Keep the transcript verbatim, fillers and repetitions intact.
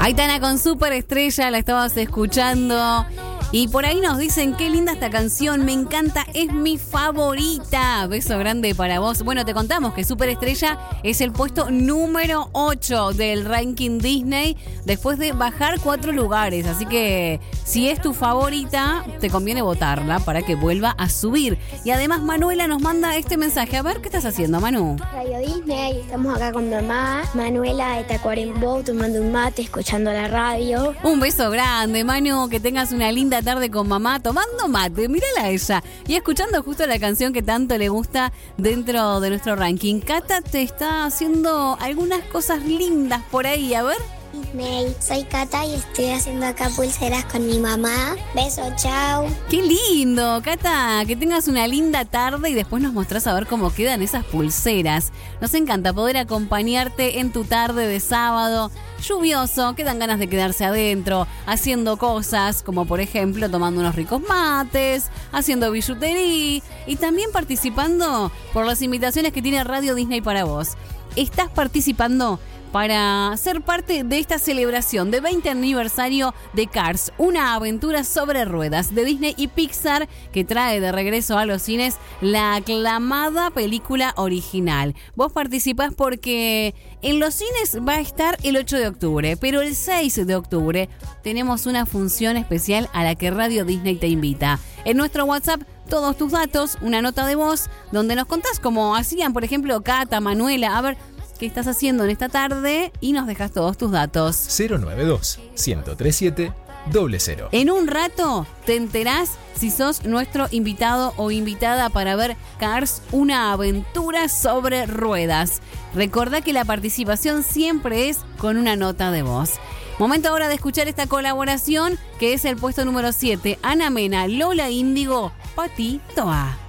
Aitana con Superestrella, la estabas escuchando. Y por ahí nos dicen, qué linda esta canción, me encanta, es mi favorita. Beso grande para vos. Bueno, te contamos que Superestrella es el puesto número ocho del ranking Disney, después de bajar cuatro lugares. Así que si es tu favorita, te conviene votarla para que vuelva a subir. Y además Manuela nos manda este mensaje. A ver, ¿qué estás haciendo, Manu? Radio Disney, estamos acá con mamá, Manuela de Tacuarembó, tomando un mate, escuchando la radio. Un beso grande, Manu, que tengas una linda tarde con mamá, tomando mate, mírala a ella, y escuchando justo la canción que tanto le gusta dentro de nuestro ranking. Cata te está haciendo algunas cosas lindas por ahí, a ver. Disney, soy Cata y estoy haciendo acá pulseras con mi mamá. Beso, chao. ¡Qué lindo, Cata! Que tengas una linda tarde y después nos mostrás a ver cómo quedan esas pulseras. Nos encanta poder acompañarte en tu tarde de sábado lluvioso, que dan ganas de quedarse adentro, haciendo cosas como por ejemplo tomando unos ricos mates, haciendo billutería y también participando por las invitaciones que tiene Radio Disney para vos. ¿Estás participando para ser parte de esta celebración de veinte aniversario de Cars, una aventura sobre ruedas de Disney y Pixar que trae de regreso a los cines la aclamada película original? Vos participás porque en los cines va a estar el ocho de octubre, pero el seis de octubre tenemos una función especial a la que Radio Disney te invita. En nuestro WhatsApp, todos tus datos, una nota de voz donde nos contás cómo hacían, por ejemplo, Cata, Manuela, a ver qué estás haciendo en esta tarde y nos dejas todos tus datos. cero nueve dos, uno cero tres siete, cero cero. En un rato te enterás si sos nuestro invitado o invitada para ver Cars, una aventura sobre ruedas. Recordá que la participación siempre es con una nota de voz. Momento ahora de escuchar esta colaboración que es el puesto número siete. Ana Mena, Lola Índigo, Pati Toa.